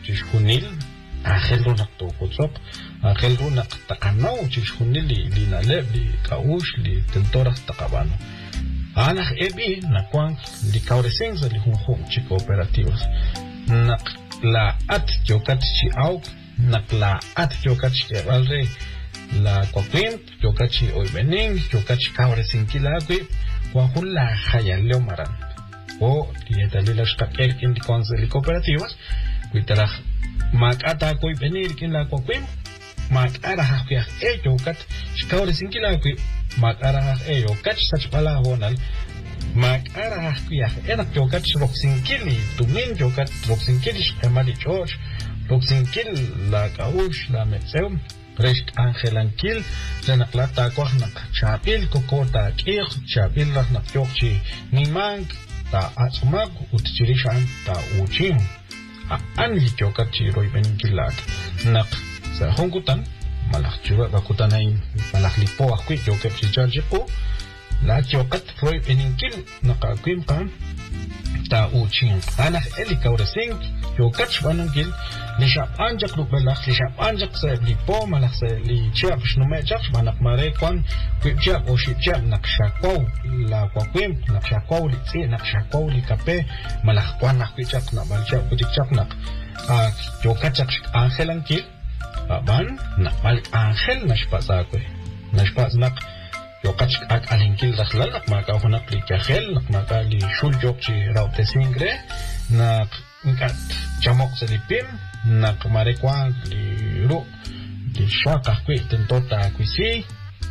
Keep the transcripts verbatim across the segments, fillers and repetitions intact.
chishkunil Ángel runak to kutsok Ángel runak takanao chishkunil li li naleb li kaush li tentoras takabano Anach ebi nakwang li kauresens li hunhung chi cooperativas nak la at jokat chi auk nak la at jokat chi alre la coquim jokat chi oibening jokat chi kauresen kilagui kwa hulla hayaleo maran o lietali las kaker kin di konsel cooperativas kuitarah mak ata koi benir kin la coquim mak ara hakya e jokat chi kauresen kilagui mak ara hak e jokat sach pala honal mak ara hakya enak jokat roksin kili tumin jokat roksin kili emali george roksin kil la kaush la metseum Rest Angelankil, Zenaklata Kwahnak, Chapil, Kokota, Kir, Chapil, Rahnak Yorchi, Nimang, Ta Atsmag, Utchirishan, Ta Uchim. Anli Jokachi Roibenkilat, Nak, Sahongutan, Malachura, Bakutanai, Malachlipo, Quick Jokachi Jarjipo, La Jokat, Roibeninkil, Nakakwimpan, Ta Uchim. Anach Elikaurasing, Jokach Vanangil. Lishap anjak lupelak, lishap anjak sa lipo malak sa li chap shnumechak manak mare kwan kwipchap o shipchap nakshakwaw la kwakwim nakshakwaw li tsi nakshakwaw li kape malak kwan nakwipchap na balchap kutikchap nak jokachak Ángel ankil aban nakmal Ángel nashpasa kwe nashpas nak jokachak ak alinkil rakhlal nak maka hunak li kahel nak maka li shul jokchi raute singre nak nkat chamok sa lipim nak marekwa li ru li shaka kwi tentota kwisi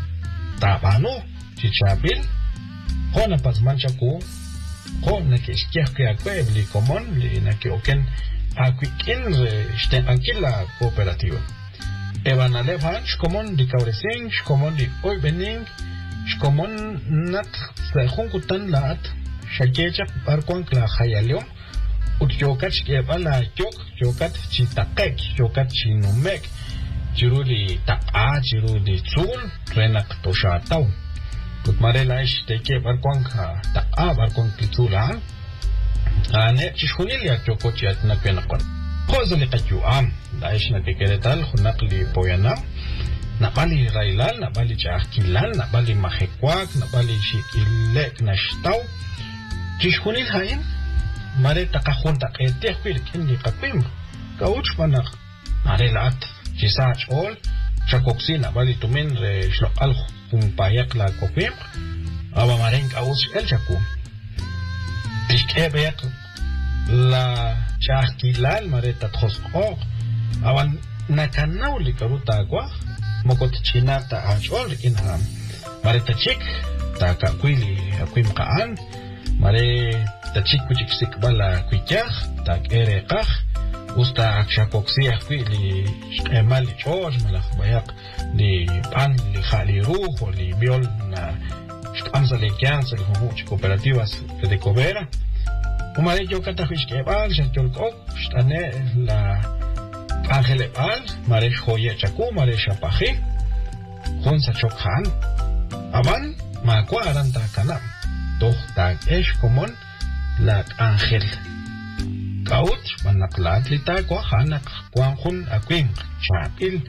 tabano chichabil hona pas manchaku hona ke shkiak ke akwe li komon li na ke oken akwikin shten ankila cooperativa evan alevan shkomon di kauresing shkomon di oibening shkomon nak sa hunkutan laat shakechak barkwan kla khayalium ut jokat ke bala jok jokat chitakek jokat chinumek jiruli ta'a jiruli tsul renak toshatau ut marelaish teke barkwang ta'a barkwang titsula ane chishunilia jokot yat na penakon khozali qaju am daish na tekeretal hunak li poyanam na bali railal na bali chakilal na bali mahekwak na bali shikilek na shtau chishunil hain mare takahunta kete kwil kindi kapim kauch panak mare lat chisach ol chakoksina bali tumin re shlo al pumpayak la kopim aba maren kauch el chaku tishkebek la chakilal mare tatkhos ok awan nakanaw li karuta kwa mokot chinata achol inham mare tachik ta kakwili akwim kaan mare tachik kuchik sikbala kuikyah tak erekah usta akshakoksi akwi li emal li choj malak bayak li pan li khali ruh o li biol na shkamza li kyansa li humuch cooperativas de cobera umare yo katafish kebal shachol kok shtane la Ángel ebal mare joye chaku mare shapaji khonsa chokhan aban makwa aranta kanam doch tag esh komon la Ángel kaut manaklat lita kwa hanak kwangkhun akwing chapil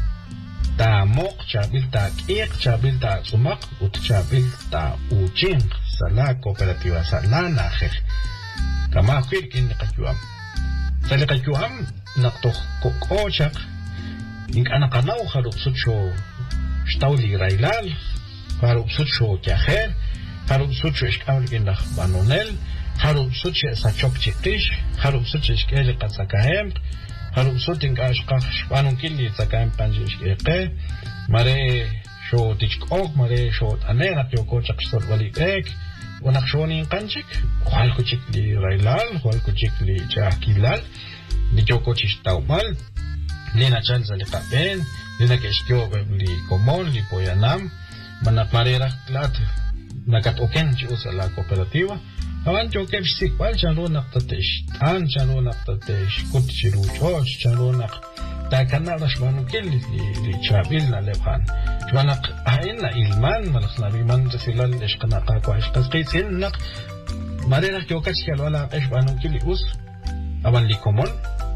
ta mok chapil ta ek chapil ta sumak ut chapil ta uching sala cooperativa sala najer kama khir kin qajuam sala qajuam nakto kokochak ink anakanaw kharuk sucho shtawli railal kharuk sucho kyaher kharuk sucho ishkawl ginakh banonel kharuk sucho sachok chiqish kharuk sucho ishkele qatsakahem kharuk sucho ingashqah shbanun killi tsakahem panjish eqe mare sho tichkok mare sho anena tyokochak sor walibek ونقشوني قنجك وحالكو تشكلي رايلال وحالكو تشكلي جاكيلال نجوكو تشتاوبال لنا تشانزا لقابين لنا كشكيو لي كومون لي بويانام منك ماريرا كلات نكات اوكين جوسا لا كوبراتيوا هوان جوكيف سيكبال جانو نقطتش تان جانو نقطتش كنت شلو جوش جانو نق تا كنا رشبانو كل لي تشابيلنا لبخان جوانق هاينا إلمان ملخنا بيمان تسيلال إشقنا قاكو إشقاس قيسين نق ماريرا كيوكاتش كالوالا إشبانو كل أوس أبان لي كومون